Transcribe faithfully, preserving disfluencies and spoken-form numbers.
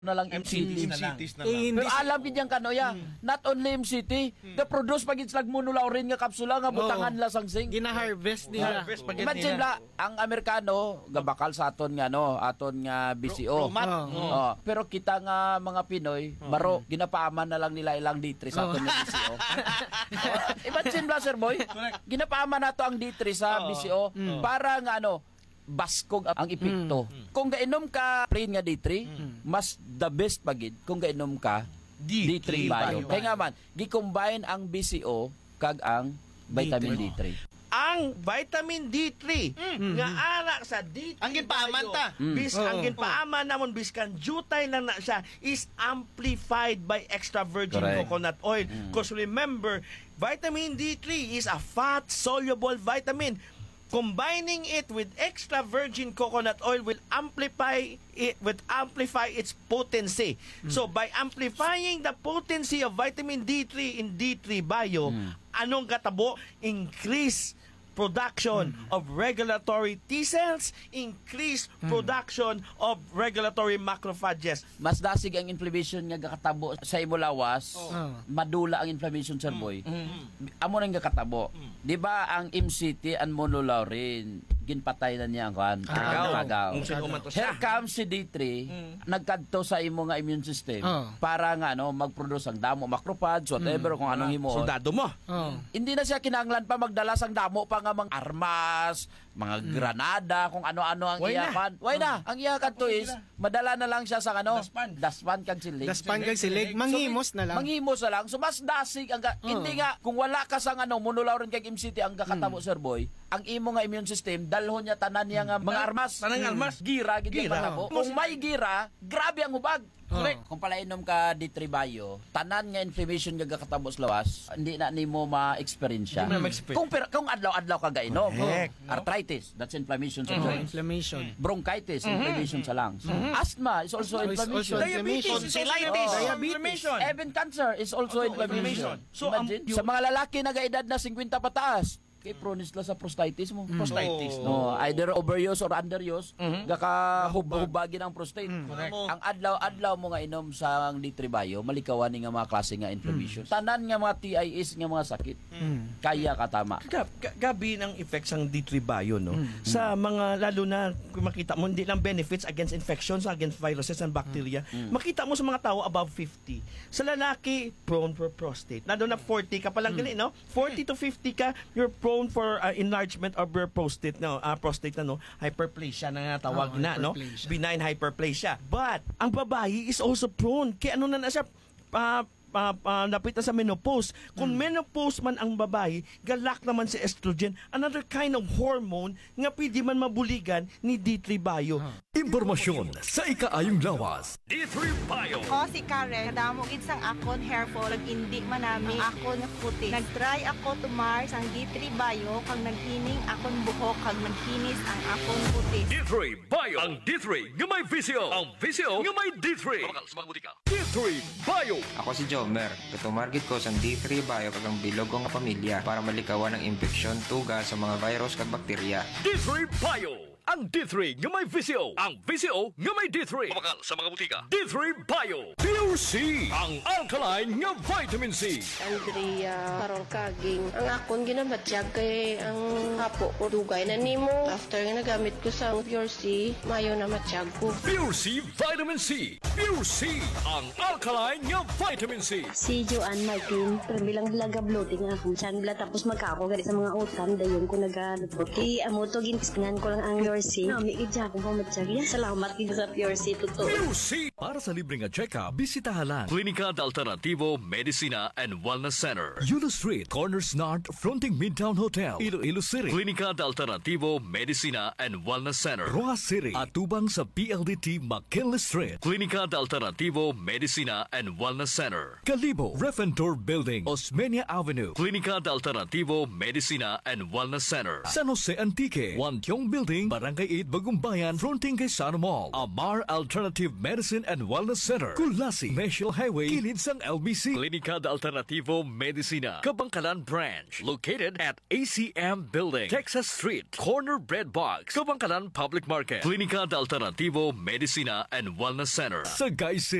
na lang M C T. M C Ts na Eh, lang. Pero alam gid yang kanoya, not only M C T, the produce pag itslag monolaurin nga kapsula nga butangan la sangsing. Gina-harvest nila. Harvest pag Imagine la, ang Amerikano gabakal sa aton nga no, aton nga B C O. Romat. Oh. Oh. Oh, pero kita nga mga Pinoy, baro ginapaaman na lang nila ilang D three sa aton nga B C O. Oh, imagine la sir boy, ginapaaman nato ang D three sa B C O para nga ano, baskog ang epekto. Kung gainom ka pre nga D three, mas the best pagid kung gainom ka D three bio. Kaya nga man, gi-combine ang B C O kag ang vitamin D three. Ang vitamin D three nga anak sa D three Ang ginpaaman bio, ta. bis Oo. ang ginpaaman namon biskan jutay lang na siya is amplified by extra virgin Correct. coconut oil. Because remember, vitamin D three is a fat soluble vitamin. Combining it with extra virgin coconut oil will amplify it will amplify its potency. So by amplifying the potency of vitamin D three in D three bio, anong katabo? Increase production of regulatory T cells, increase production of regulatory macrophages. Mas dasig ang inflammation nga gakatabo sa imo lawas, Oh. madula ang inflammation sir boy. Amo nang gakatabo. Di ba ang M C T and monolaurin ginpatay na niya ang kan Kagaw. kagaw. Kung sino man to Here siya. comes si D three, nagkadto sa imo nga immune system Oh. para nga no mag-produce ang damo macrophages whatever kung anong himuon. Soldado mo. Oh. Hindi na siya kinahanglan pa magdala sang damo pa nga mga armas, mga granada, kung ano-ano ang Why na? iyakan. Why na? Ang iyakan to is, madala na lang siya sa ano? Daspan. Daspan kag silig. Daspan kag silig, manghimos na lang. Manghimos na lang. So mas dasig ang ga- hindi nga kung wala ka sang ano monolaurin kag M C T ang kakatabo sir boy, ang imo nga immune system dalhon niya tanan niya nga mga armas. Tanang armas. Gira gid yung Gira. panabo. Kung may gira, grabe ang hubag. Correct. Kung palainom ka D three bio, tanan nga inflammation nga kakatabo sa lawas, hindi na nimo ma-experience siya. Hindi mo na ma-experience. Kung per- kung adlaw-adlaw ka gainom, Correct. arthritis, that's inflammation sa Oh, joints. inflammation. Bronchitis, inflammation sa lungs. Asthma is also Is inflammation. also Diabetes is also Tonsillitis. Oh. inflammation. Even cancer is also inflammation. So, Imagine, ang- sa mga lalaki na edad na fifty pataas, kay prone sila sa prostatitis mo. Prostatitis. No, either overuse or underuse, gaka hubagin ang prostate. Ang adlaw-adlaw mo nga inom sa D three bio, malikawan ni nga mga klase nga inflammation. Tanan nga mga T I S nga mga sakit. Kaya katama. Gab, ga- gabi ng effects ng D three bio no sa mga lalo na kung makita mo hindi lang benefits against infections, against viruses and bacteria. Makita mo sa mga tao above fifty. Sa lalaki prone for prostate. Lalo na forty ka pa lang gali no. forty to fifty ka, you're prone for uh, enlargement of your prostate no, uh, prostate na no, hyperplasia na nga tawag Oh, na no. hyperplasia. Benign hyperplasia. But ang babae is also prone. Kaya ano na na siya uh, uh, uh, napit na sa menopause. Kung menopause man ang babae, galak naman si estrogen, another kind of hormone nga pwede man mabuligan ni D three bio. Impormasyon sa ikaayong lawas. D three Bio. Ako si Karen, kadamo gid sang akon hair fall, ag hindi manami akon nga puti. Nagtry ako tumar sang D three bio kag naghining akon buhok kag nagkinis ang akon puti. D three Bio. Ang D three nga may V C O. Ang V C O nga may D three. D three Bio. Ako si Jomer. Tumarget ko sa D three Bio kag ang bilog ko nga pamilya para malikawan ang infeksyon, tuga sa mga virus kag bakterya. D three Bio. Ang D three nga may V C O. Ang V C O nga may D three. Mabakal sa mga butika. D three Bio. Pure C. Ang alkaline nga vitamin C. Andrea Karol Kaging. Ang akon ginabatyag kay ang hapo ko dugay na nimo. After nga nagamit ko sa Pure C, mayo na matyag ko. Pure C Vitamin C. Pure C. Ang alkaline nga vitamin C. Si Joanne Martin, pero bilang laga bloating ako. Siyan bila tapos magkako gali sa mga utan, dayon ko nag-bloat. Di amo to ginpistingan ko lang ang Pure C. Nami gidya ko pamatsyag. Yan, salamat gid sa Pure C totoo. Pure C. Para sa libreng check-up, bisitahan lang Klinika de Alternativo Medicina and Wellness Center. Yulo Street, Corners North, fronting Midtown Hotel, Iloilo City, Klinika de Alternativo Medicina and Wellness Center. Rojas City, at tubang sa P L D T McKinley Street, Klinika de Alternativo Medicina and Wellness Center. Kalibo, Refentor Building, Osmeña Avenue, Klinika de Alternativo Medicina and Wellness Center. San Jose Antique, Wantiong Building, Barangay eight, Bagumbayan, fronting kay Sana Mall. Amar Alternative Medicine and Wellness Center. Kulasi, National Highway, kilid sang L B C. Klinika de Alternativo Medicina, Kabangkalan Branch, located at A C M Building, Texas Street, Corner Bread Box, Kabangkalan Public Market. Klinika de Alternativo Medicina and Wellness Center. Sa Gaisi